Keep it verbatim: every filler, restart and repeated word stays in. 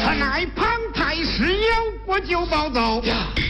此乃庞太师有国就报奏，